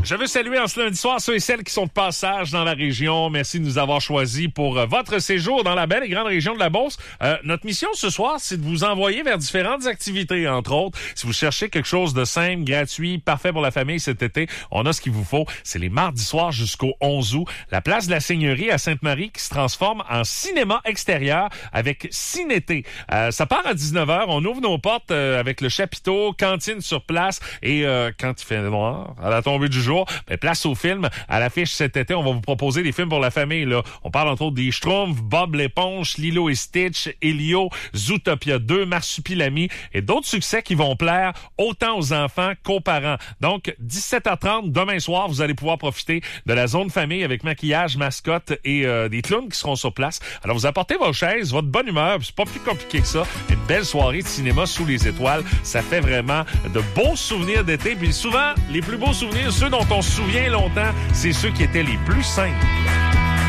Je veux saluer en ce lundi soir ceux et celles qui sont de passage dans la région. Merci de nous avoir choisis pour votre séjour dans la belle et grande région de la Beauce. Notre mission ce soir, c'est de vous envoyer vers différentes activités, entre autres. Si vous cherchez quelque chose de simple, gratuit, parfait pour la famille cet été, on a ce qu'il vous faut. C'est les mardis soirs jusqu'au 11 août. La place de la Seigneurie à Sainte-Marie qui se transforme en cinéma extérieur avec Cinété. Ça part à 19h. On ouvre nos portes avec le chapiteau, cantine sur place et quand il fait noir, à la tombée du jour, place au film. À l'affiche cet été, on va vous proposer des films pour la famille. Là. On parle entre autres des Schtroumpfs, Bob l'éponge, Lilo et Stitch, Elio, Zootopia 2, Marsupilami et d'autres succès qui vont plaire autant aux enfants qu'aux parents. Donc, 17h30, demain soir, vous allez pouvoir profiter de la zone famille avec maquillage, mascotte et des clowns qui seront sur place. Alors, vous apportez vos chaises, votre bonne humeur, c'est pas plus compliqué que ça. Une belle soirée de cinéma sous les étoiles. Ça fait vraiment de beaux souvenirs d'été. Puis souvent, les plus beaux souvenirs, ceux dont on se souvient longtemps, c'est ceux qui étaient les plus simples.